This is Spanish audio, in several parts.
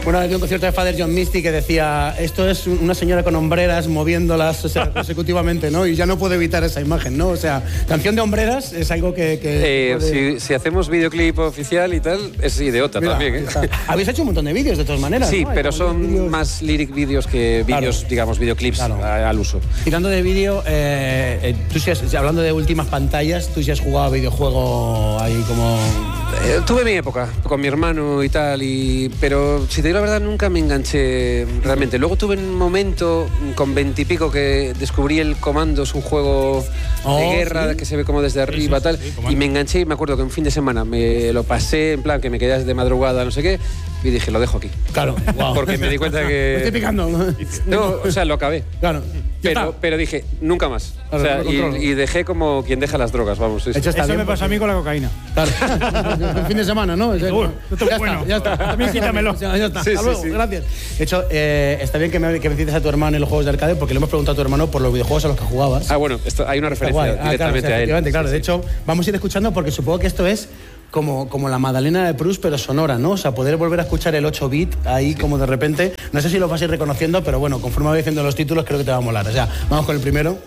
Una vez vi un concierto de Father John Misty que decía, esto es una señora con hombreras moviéndolas, o sea, consecutivamente, ¿no? Y ya no puedo evitar esa imagen, ¿no? O sea, canción de hombreras es algo que si hacemos videoclip oficial y tal, es idiota. Mira, también, ¿eh? Habéis hecho un montón de vídeos de todas maneras, sí, ¿no? pero son vídeos... más lyric vídeos que vídeos, claro, digamos, videoclips, claro, al uso. Tirando de vídeo, tú si has, hablando de últimas pantallas, tú si has jugado a videojuego ahí como... tuve mi época con mi hermano y tal, pero si te digo la verdad nunca me enganché realmente. Luego tuve un momento con 20 y pico que descubrí el Commandos, un juego de guerra, ¿sí?, que se ve como desde arriba, tal, y me enganché y me acuerdo que un fin de semana me lo pasé, en plan que me quedé de madrugada, no sé qué, y dije, lo dejo aquí. Claro, wow. Porque me di cuenta que... Me estoy picando. No, o sea, lo acabé. Claro. Pero dije, nunca más. Claro, o sea, y dejé como quien deja las drogas, vamos. Sí. Eso me pasó a mí con la cocaína. Claro. El fin de semana, ¿no? Seguro. Ya está. También quítamelo. Ya está. Sí, hasta luego. Sí. Gracias. De hecho, está bien que me cites a tu hermano en los juegos de arcade, porque le hemos preguntado a tu hermano por los videojuegos a los que jugabas. Ah, bueno, hay una referencia directamente a él. Claro, de hecho, vamos a ir escuchando porque supongo que esto es como la Magdalena de Proust, pero sonora, ¿no? O sea, poder volver a escuchar el 8-bit ahí como de repente. No sé si lo vas a ir reconociendo, pero bueno, conforme voy diciendo los títulos, creo que te va a molar. O sea, vamos con el primero.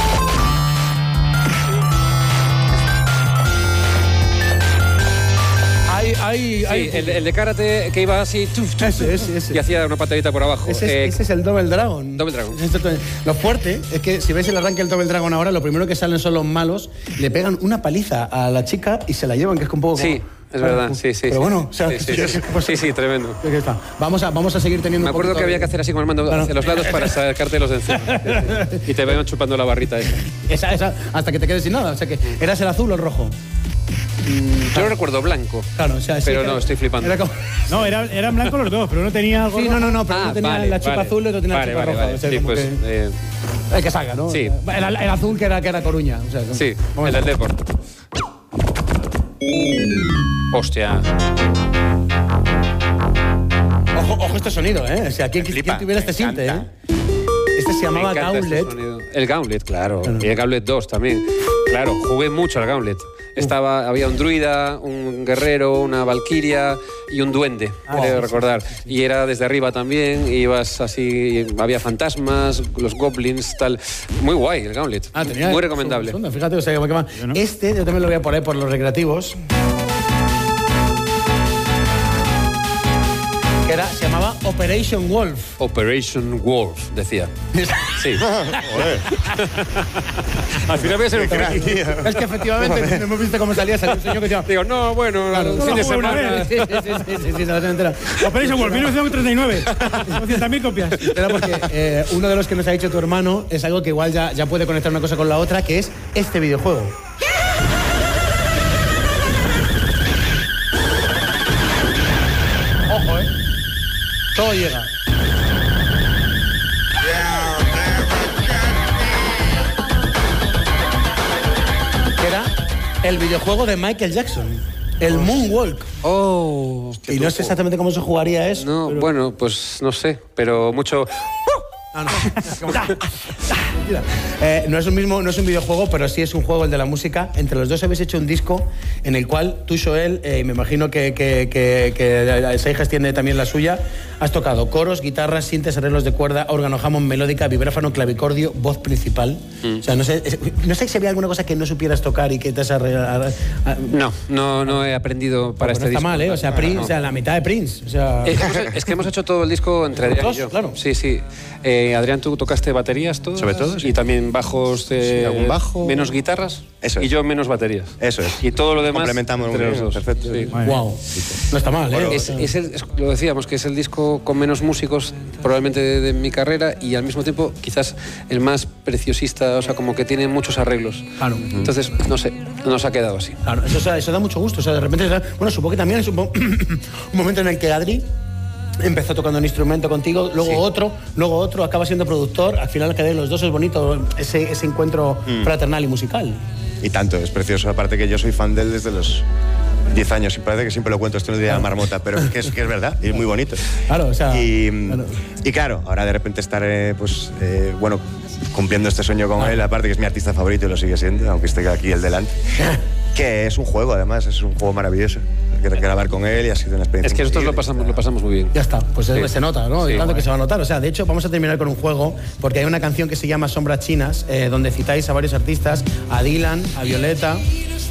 El de karate que iba así ese. Y hacía una patadita por abajo. Ese es el Double Dragon. Double Dragon. Lo fuerte es que si ves el arranque del Double Dragon ahora, lo primero que salen son los malos, le pegan una paliza a la chica y se la llevan, que es un poco como... Sí. Es verdad, sí. Pero bueno, o sea, sí, tremendo. Vamos a seguir teniendo. Me acuerdo que había que hacer así con el mando hacia los lados para sacarte los de encima. Y te ven chupando la barrita esa. Hasta que te quedes sin nada. O sea que, ¿eras el azul o el rojo? Yo lo recuerdo blanco. Claro, o sea, sí, pero no, estoy flipando. No, eran blancos los dos, pero no tenía algo. Sí, no, pero no tenía la chupa azul y otro tenía la chupa roja. Vale. O sea, sí, pues. El que salga, ¿no? Sí. El azul que era Coruña. O sea, sí, el del Deport. Hostia. Ojo este sonido, ¿eh? O sea, ¿quién tuviera este sinte, eh? Este se llamaba Gauntlet. El Gauntlet, claro. Y el Gauntlet 2 también. Claro, jugué mucho al Gauntlet. Había un druida, un guerrero, una valquiria y un duende, creo recordar. Y era desde arriba también, ibas así, había fantasmas, los goblins, tal. Muy guay el Gauntlet. Muy recomendable. Fíjate, o sea, que va. Este yo también lo voy a poner por los recreativos. Se llamaba Operation Wolf. Operation Wolf, decía. Sí. Al final voy a ser un crack. Es que efectivamente hemos visto cómo salía un señor que decía... Digo, no, bueno, claro, fin de semana. Sí, se la entera. Operation Wolf, 1939. 200.000 copias. Era porque uno de los que nos ha dicho tu hermano es algo que igual ya puede conectar una cosa con la otra, que es este videojuego. Ojo, todo llega. Que era el videojuego de Michael Jackson, el Moonwalk. Y no sé exactamente cómo se jugaría eso. No, pero... bueno, pues no sé, pero mucho... No es un videojuego, pero sí es un juego, el de la música. Entre los dos habéis hecho un disco en el cual tú, Joel, y me imagino que Seijas tiene también la suya, has tocado coros, guitarras, sintes, arreglos de cuerda, órgano Hammond, melódica, vibráfono, clavicordio, voz principal. O sea, no sé si había alguna cosa que no supieras tocar y que te has arreglado. No he aprendido para este disco. Está mal, ¿eh? O sea, Prince, o sea, la mitad de Prince. O sea... Es que hemos hecho todo el disco entre Adrián y yo. Claro. Sí. Adrián, tú tocaste baterías todas. Sobre todo, sí. Y también bajos de... algún bajo. Menos guitarras. Eso es. Y yo menos baterías. Eso es. Y todo lo demás complementamos entre los dos. Perfecto. Sí. Wow. No está mal, ¿eh? Lo decíamos, que es el disco con menos músicos probablemente de mi carrera y al mismo tiempo quizás el más preciosista, o sea, como que tiene muchos arreglos. Claro. Entonces, no sé, nos ha quedado así. Claro, eso da mucho gusto. O sea, de repente, bueno, supongo que también es un momento en el que Adri empezó tocando un instrumento contigo, luego otro, acaba siendo productor, al final que de los dos es bonito ese encuentro fraternal y musical. Y tanto, es precioso, aparte que yo soy fan de él desde los 10 años y parece que siempre lo cuento, esto no diría marmota, pero que es verdad, y es muy bonito. Claro, o sea... Y claro, ahora de repente estar, bueno, cumpliendo este sueño con él, aparte que es mi artista favorito y lo sigue siendo, aunque esté aquí el delante, que es un juego, además, es un juego maravilloso. grabar con él y ha sido una experiencia. Es que nosotros lo pasamos muy bien. Ya está, pues Sí. se nota, ¿no? Sí, Y tanto que guay. se va a notar. O sea, de hecho, vamos a terminar con un juego, porque hay una canción que se llama Sombras Chinas, donde citáis a varios artistas, a Dylan, a Violeta,